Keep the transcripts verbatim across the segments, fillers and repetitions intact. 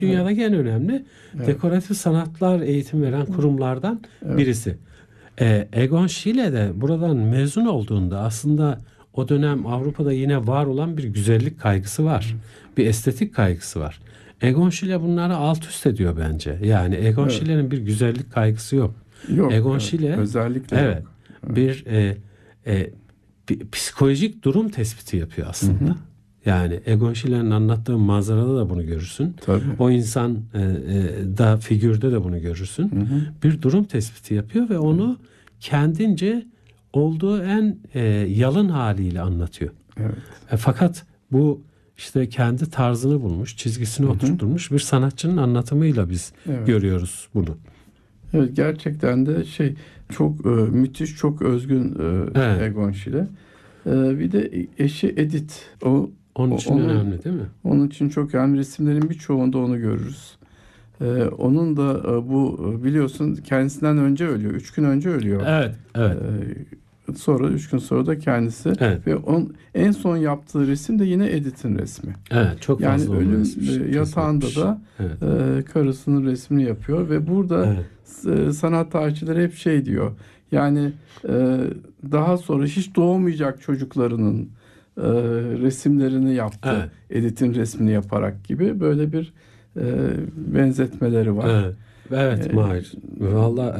Dünyadaki en önemli Evet. dekoratif sanatlar eğitim veren kurumlardan Evet. birisi. Ee, Egon Schiele de buradan mezun olduğunda aslında o dönem Avrupa'da yine var olan bir güzellik kaygısı var. Bir estetik kaygısı var. Egon Schiele bunları alt üst ediyor bence. Yani Egon Evet. Schille'nin bir güzellik kaygısı yok. Yok. Egon evet. Schiele Özellikle evet, yok. Evet. bir e, e, bir psikolojik durum tespiti yapıyor aslında. Hı hı. Yani Egon Schille'nin anlattığı manzarada da bunu görürsün. Tabii. O insan e, e, da figürde de bunu görürsün. Hı hı. Bir durum tespiti yapıyor ve onu kendince olduğu en e, yalın haliyle anlatıyor. Evet. E, fakat bu işte kendi tarzını bulmuş, çizgisini Hı hı. oturtmuş bir sanatçının anlatımıyla biz Evet. görüyoruz bunu. Evet, gerçekten de şey çok e, müthiş, çok özgün e, Evet. Egon Schiele. E, bir de eşi Edith. O Onun o- için onun, önemli değil mi? Onun için çok önemli. Resimlerin birçoğunda onu görürüz. E, onun da e, bu e, biliyorsun kendisinden önce ölüyor. Üç gün önce ölüyor. Evet, evet. E, sonra üç gün sonra da kendisi. Evet. Ve on, en son yaptığı resim de yine Edith'in resmi. Evet, çok Yani fazla onu ölüm resmiş, e, yatağında resmetmiş. da Evet. e, karısının resmini yapıyor ve burada Evet. s- sanat tarihçileri hep şey diyor. Yani e, daha sonra hiç doğmayacak çocuklarının e, resimlerini yaptı. Evet. Edith'in resmini yaparak gibi böyle bir e, benzetmeleri var. Evet, evet Ee, Mahir. Valla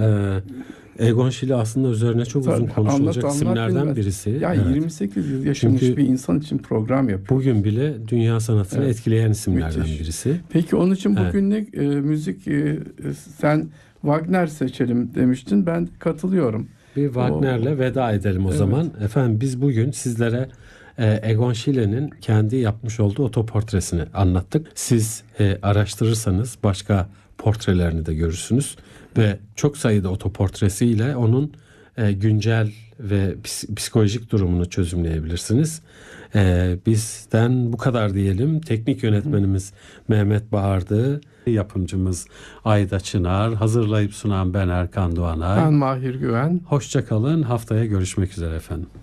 e, Egon Schiele aslında üzerine çok uzun Tabii, konuşulacak anlat, anlat isimlerden bilmez. birisi. Ya Evet. yirmi sekiz yıl yaşamış Çünkü bir insan için program yapıyor. Bugün bile dünya sanatını Evet. etkileyen isimlerden Müthiş. birisi. Peki onun için Evet. bugün ne e, müzik e, sen Wagner seçelim demiştin. Ben katılıyorum. Bir Wagner'le veda edelim o Evet. zaman. Efendim biz bugün sizlere e, Egon Schille'nin kendi yapmış olduğu otoportresini anlattık. Siz e, araştırırsanız başka portrelerini de görürsünüz. Ve çok sayıda otoportresiyle onun e, güncel ve ps- psikolojik durumunu çözümleyebilirsiniz. E, bizden bu kadar diyelim. Teknik yönetmenimiz Mehmet Bahar'dı. Yapımcımız Ayda Çınar. Hazırlayıp sunan ben Erkan Doğanay. Ben Mahir Güven. Hoşça kalın. Haftaya görüşmek üzere efendim.